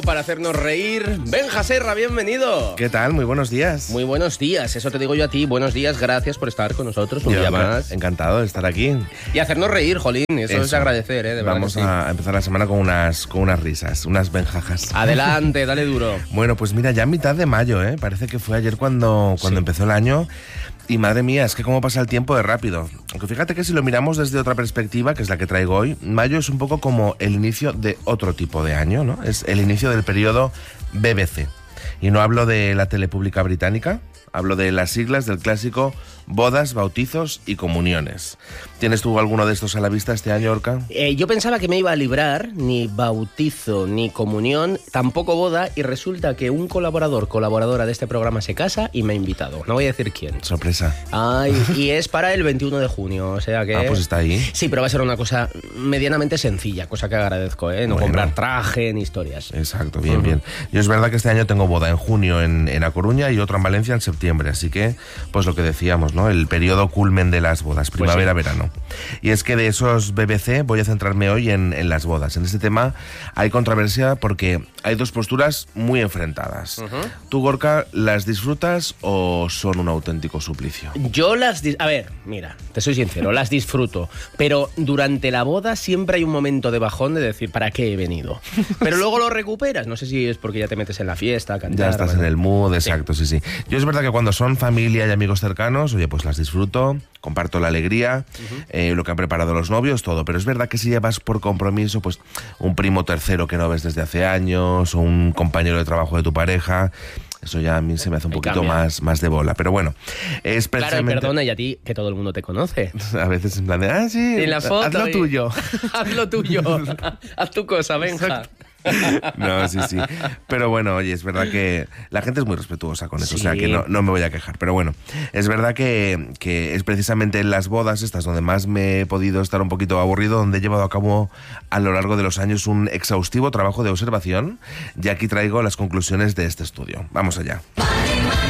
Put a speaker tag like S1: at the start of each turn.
S1: Para hacernos reír, Benja Serra, bienvenido.
S2: ¿Qué tal? Muy buenos días.
S1: Muy buenos días, eso te digo yo a ti. Buenos días, gracias por estar con nosotros un día más.
S2: Encantado de estar aquí.
S1: Y hacernos reír, jolín, eso es de agradecer, de verdad.
S2: Vamos a empezar la semana con unas risas, unas benjajas.
S1: Adelante, dale duro.
S2: Bueno, pues mira, ya a mitad de mayo, parece que fue ayer cuando empezó el año. Y madre mía, es que cómo pasa el tiempo de rápido. Aunque fíjate que si lo miramos desde otra perspectiva, que es la que traigo hoy, mayo es un poco como el inicio de otro tipo de año, ¿no? Es el inicio del periodo BBC. Y no hablo de la tele pública británica, hablo de las siglas del clásico bodas, bautizos y comuniones. ¿Tienes tú alguno de estos a la vista este año, Orca?
S1: Yo pensaba que me iba a librar ni bautizo ni comunión, tampoco boda, y resulta que un colaboradora de este programa se casa y me ha invitado. No voy a decir quién.
S2: Sorpresa.
S1: Ay, y es para el 21 de junio, o sea que...
S2: Ah, pues está ahí.
S1: Sí, pero va a ser una cosa medianamente sencilla, cosa que agradezco, No comprar traje ni historias.
S2: Exacto, bien. Yo es verdad que este año tengo boda en junio en A Coruña y otra en Valencia en septiembre, así que, pues lo que decíamos, ¿no? El periodo culmen de las bodas, primavera-verano. Y es que de esos BBC voy a centrarme hoy en las bodas. En este tema hay controversia porque hay dos posturas muy enfrentadas. ¿Tú, Gorka, las disfrutas o son un auténtico suplicio?
S1: Yo a ver, mira, te soy sincero, las disfruto, pero durante la boda siempre hay un momento de bajón de decir, ¿para qué he venido? Pero luego lo recuperas, no sé si es porque ya te metes en la fiesta, a cantar...
S2: Ya estás en el mood, exacto, sí. Yo es verdad que cuando son familia y amigos cercanos, oye, pues las disfruto, comparto la alegría, lo que han preparado los novios, todo. Pero es verdad que si llevas por compromiso, pues un primo tercero que no ves desde hace años, o un compañero de trabajo de tu pareja, eso ya a mí se me hace un poquito más de bola. Pero bueno, es precisamente...
S1: Claro, y perdona, y a ti, que todo el mundo te conoce.
S2: A veces en plan de, sí,
S1: en la foto,
S2: haz lo tuyo.
S1: Haz lo tuyo, haz tu cosa, Benja.
S2: Exacto. No, sí. Pero bueno, oye, es verdad que la gente es muy respetuosa con eso, sí. O sea que no me voy a quejar. Pero bueno, es verdad que es precisamente en las bodas estas donde más me he podido estar un poquito aburrido, donde he llevado a cabo a lo largo de los años un exhaustivo trabajo de observación, y aquí traigo las conclusiones de este estudio. Vamos allá.